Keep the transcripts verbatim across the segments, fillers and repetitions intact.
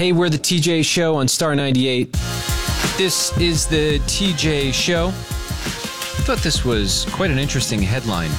Hey, we're the T J Show on Star ninety-eight. This is the T J Show. I thought this was quite an interesting headline.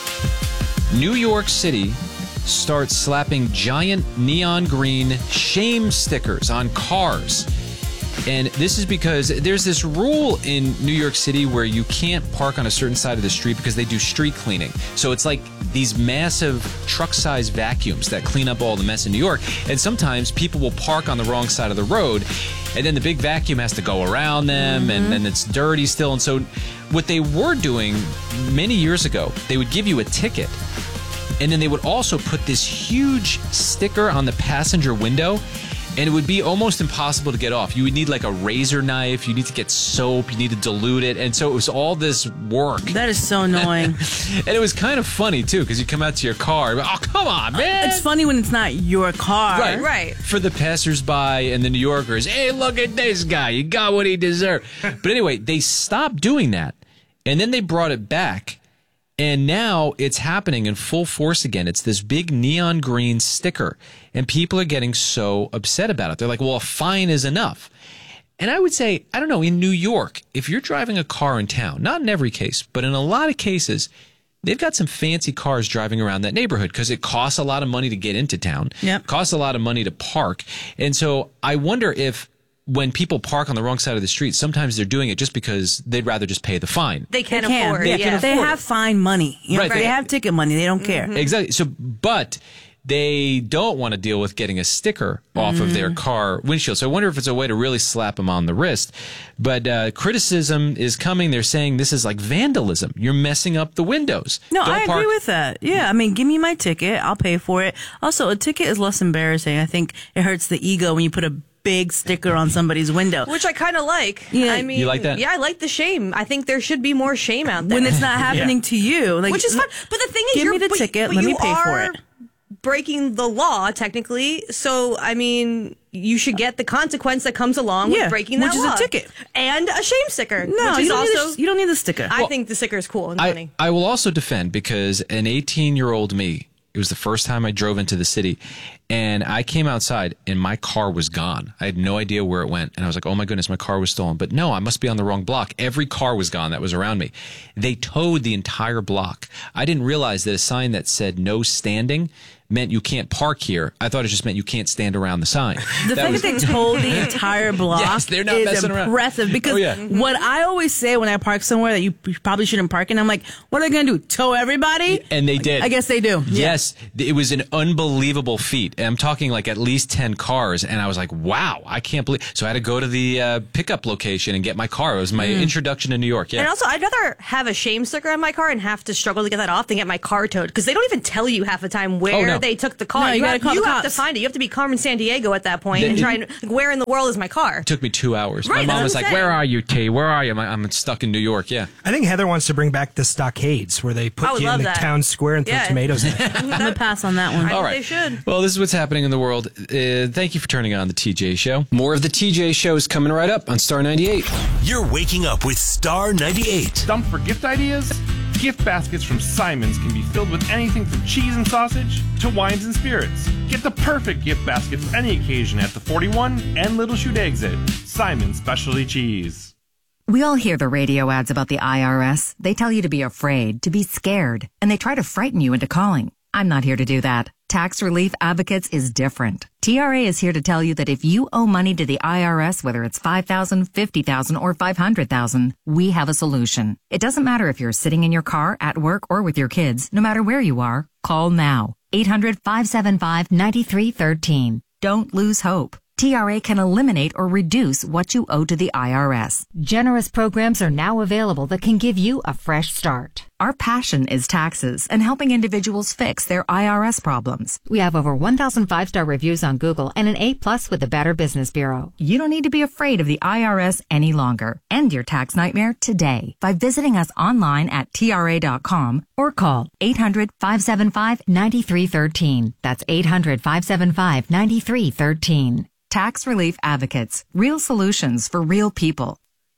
New York City starts slapping giant neon green shame stickers on cars. And this is because there's this rule in New York City where you can't park on a certain side of the street because they do street cleaning. So it's like these massive truck-sized vacuums that clean up all the mess in New York. And sometimes people will park on the wrong side of the road, and then the big vacuum has to go around them, mm-hmm. and then it's dirty still. And so what they were doing many years ago, they would give you a ticket, and then they would also put this huge sticker on the passenger window, and it would be almost impossible to get off. You would need like a razor knife. You need to get soap. You need to dilute it. And so it was all this work. That is so annoying. And it was kind of funny, too, because you come out to your car. Oh, come on, man. It's funny when it's not your car. Right. Right. For the passersby and the New Yorkers, hey, look at this guy. You got what he deserved. But anyway, they stopped doing that. And then they brought it back. And now it's happening in full force again. It's this big neon green sticker, and people are getting so upset about it. They're like, well, a fine is enough. And I would say, I don't know, in New York, if you're driving a car in town, not in every case, but in a lot of cases, they've got some fancy cars driving around that neighborhood because it costs a lot of money to get into town. Yep. It costs a lot of money to park. And so I wonder if when people park on the wrong side of the street, sometimes they're doing it just because they'd rather just pay the fine. They can't They can. afford They, it. Yeah. they have fine money. You know, Right. They have ticket money. They don't care. Mm-hmm. Exactly. So, but they don't want to deal with getting a sticker off of their car windshield. So I wonder if it's a way to really slap them on the wrist. But uh, criticism is coming. They're saying this is like vandalism. You're messing up the windows. No, Don't I park- agree with that. Yeah, I mean, give me my ticket. I'll pay for it. Also, a ticket is less embarrassing. I think it hurts the ego when you put a big sticker on somebody's window. Which I kind of like. Yeah. I mean, You like that? Yeah, I like the shame. I think there should be more shame out there. When it's not happening to you. Like, Which is fun. But the thing is, give you're, me the but- ticket. but Let me you pay for are it. breaking the law, technically. So, I mean, you should get the consequence that comes along Yeah, with breaking that which is a law. ticket. And a shame sticker. No, which you is don't, also, need the, you don't need the sticker. I think the sticker is cool and I, funny. I will also defend because an eighteen-year-old me, it was the first time I drove into the city, and I came outside, and my car was gone. I had no idea where it went, and I was like, oh, my goodness, my car was stolen. But no, I must be on the wrong block. Every car was gone that was around me. They towed the entire block. I didn't realize that a sign that said no standing meant you can't park here. I thought it just meant you can't stand around the sign. The That fact was- that they told the entire block Yes, they're not is messing around. impressive because Oh, yeah. what I always say when I park somewhere that you probably shouldn't park in, I'm like, what are they going to do? Tow everybody? And they did. I guess they do. Yes. It was an unbelievable feat. And I'm talking like at least ten cars. And I was like, wow, I can't believe. So I had to go to the uh, pickup location and get my car. It was my introduction to New York. Yeah. And also, I'd rather have a shame sticker on my car and have to struggle to get that off than get my car towed. Because they don't even tell you half the time where Oh, no. they took the car. No, you gotta have, call you the have to cops. find it. You have to be Carmen San Diego at that point The- and try and, like, where in the world is my car? It took me two hours. Right, my mom that's was what like, I'm where saying. are you, T? Where are you? I'm, I'm stuck in New York. Yeah. I think Heather wants to bring back the stockades where they I put would you in love the that. town square and throw Yeah. tomatoes in it. I'm going to pass on that one. I All think right. they should. Well, this is what's happening in the world. Uh, thank you for turning on the T J Show. More of the T J Show is coming right up on Star ninety-eight. You're waking up with Star ninety-eight. Stumped for gift ideas? Gift baskets from Simon's can be filled with anything from cheese and sausage to wines and spirits. Get the perfect gift basket for any occasion at the forty-one and Little Chute exit. Simon's Specialty Cheese. We all hear the radio ads about the I R S. They tell you to be afraid, to be scared, and they try to frighten you into calling. I'm not here to do that. Tax Relief Advocates is different. T R A is here to tell you that if you owe money to the I R S, whether it's five thousand dollars, fifty thousand dollars, or five hundred thousand dollars, we have a solution. It doesn't matter if you're sitting in your car, at work, or with your kids. No matter where you are, call now. eight hundred, five seven five, nine three one three. Don't lose hope. T R A can eliminate or reduce what you owe to the I R S. Generous programs are now available that can give you a fresh start. Our passion is taxes and helping individuals fix their I R S problems. We have over one thousand five-star reviews on Google and an A plus with the Better Business Bureau. You don't need to be afraid of the I R S any longer. End your tax nightmare today by visiting us online at T R A dot com or call eight hundred, five seven five, nine three one three. That's eight hundred, five seven five, nine three one three. Tax Relief Advocates. Real solutions for real people.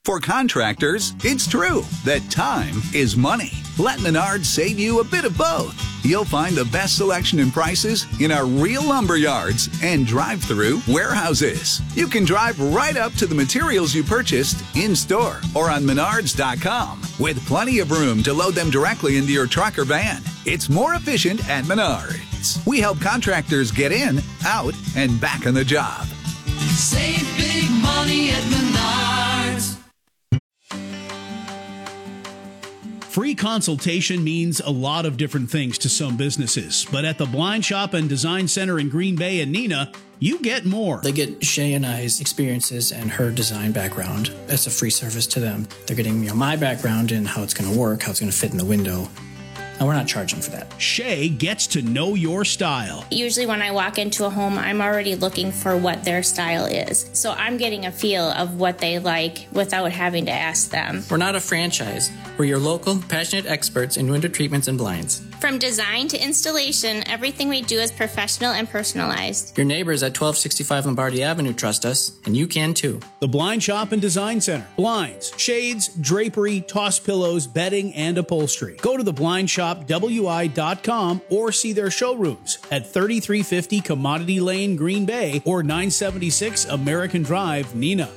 For contractors, it's true that time is money. Let Menards save you a bit of both. You'll find the best selection and prices in our real lumber yards and drive-through warehouses. You can drive right up to the materials you purchased in-store or on menards dot com with plenty of room to load them directly into your truck or van. It's more efficient at Menards. We help contractors get in, out, and back on the job. Save big money at Menards. Free consultation means a lot of different things to some businesses, but at the Blind Shop and Design Center in Green Bay and Neenah, you get more. They get Shay and I's experiences and her design background. That's a free service to them. They're getting, you know, my background and how it's going to work, how it's going to fit in the window. And we're not charging for that. Shay gets to know your style. Usually when I walk into a home, I'm already looking for what their style is. So I'm getting a feel of what they like without having to ask them. We're not a franchise. We're your local, passionate experts in window treatments and blinds. From design to installation, everything we do is professional and personalized. Your neighbors at twelve sixty-five Lombardi Avenue trust us, and you can too. The Blind Shop and Design Center. Blinds, shades, drapery, toss pillows, bedding, and upholstery. Go to the blind shop w i dot com or see their showrooms at thirty-three fifty Commodity Lane, Green Bay, or nine seventy-six American Drive, Neenah.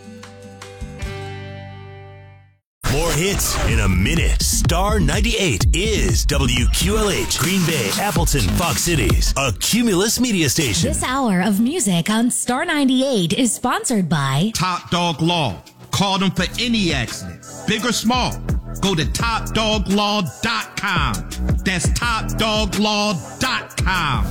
More hits in a minute. Star ninety-eight is W Q L H, Green Bay, Appleton, Fox Cities, a Cumulus media station. This hour of music on Star ninety-eight is sponsored by Top Dog Law. Call them for any accident, big or small. Go to top dog law dot com. That's top dog law dot com.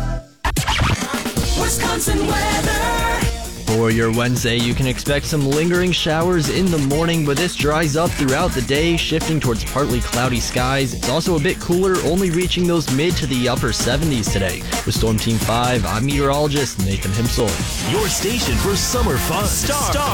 Wisconsin weather. For your Wednesday, you can expect some lingering showers in the morning, but this dries up throughout the day, shifting towards partly cloudy skies. It's also a bit cooler, only reaching those mid to the upper seventies today. With Storm Team five, I'm meteorologist Nathan Himsel. Your station for summer fun. Star. Star.